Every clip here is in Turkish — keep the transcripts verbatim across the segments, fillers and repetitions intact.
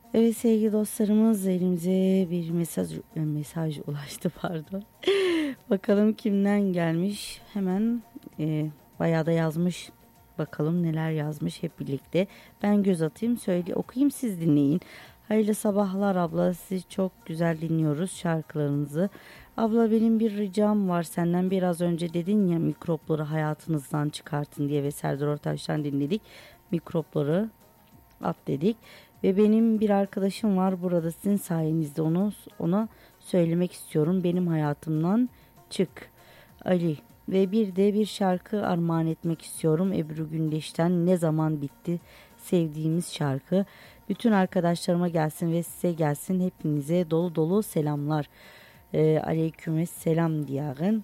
Evet sevgili dostlarımız, elimize bir mesaj e, mesaj ulaştı pardon. Bakalım kimden gelmiş. Hemen e, bayağı da yazmış. Bakalım neler yazmış hep birlikte. Ben göz atayım, söyle okuyayım, siz dinleyin. Hayırlı sabahlar abla. Sizi çok güzel dinliyoruz, şarkılarınızı. Abla benim bir ricam var senden. Biraz önce dedin ya mikropları hayatınızdan çıkartın diye ve Serdar Ortaç'tan dinledik. Mikropları at dedik. Ve benim bir arkadaşım var burada, sizin sayenizde onu ona söylemek istiyorum. Benim hayatımdan çık Ali. Ve bir de bir şarkı armağan etmek istiyorum Ebru Gündeş'ten, Ne Zaman Bitti, sevdiğimiz şarkı. Bütün arkadaşlarıma gelsin ve size gelsin, hepinize dolu dolu selamlar. Ee, aleyküm selam diyen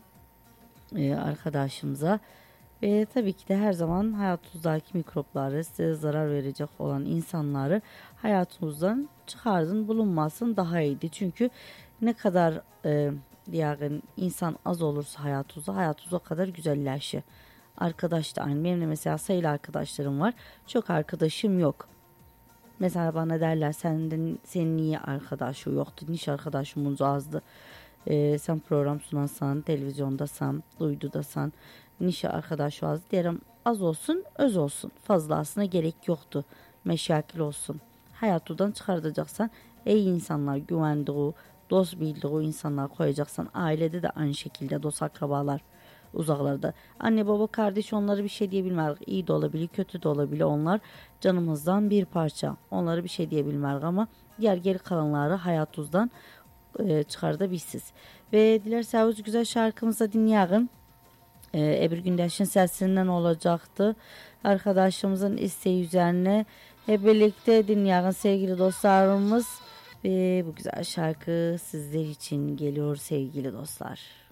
e, arkadaşımıza. Ve tabii ki de her zaman hayatınızdaki mikropları, size zarar verecek olan insanları hayatınızdan çıkardın, bulunmasın daha iyiydi. Çünkü ne kadar e, yani insan az olursa hayatınızda, hayatınız o kadar güzelleşir. Arkadaş da aynı. Benim de mesela sayılı arkadaşlarım var. Çok arkadaşım yok. Mesela bana derler senden senin niye arkadaşı yoktu, niş arkadaşımız azdı. Ee, sen program sunansan, televizyondasan, uydudasan, niş arkadaş az derim, az olsun, öz olsun. Fazlasına gerek yoktu. Meşakil olsun. Hayatından çıkartacaksan ey insanlar güvendiği, dost bildiği insanlar koyacaksan, ailede de aynı şekilde dost akrabalar uzaklarda. Anne baba kardeş, onları bir şey diyebilmez. İyi de olabilir, kötü de olabilir. Onlar canımızdan bir parça. Onları bir şey diyebilmez ama diğer geri kalanları hayatımızdan e, çıkartabilirsiniz. Ve dilerseniz güzel şarkımızı dinleyelim. E, Ebru Gündeş'in sesinden olacaktı. Arkadaşımızın isteği üzerine hep birlikte dinleyelim sevgili dostlarımız. Ve bu güzel şarkı sizler için geliyor sevgili dostlar.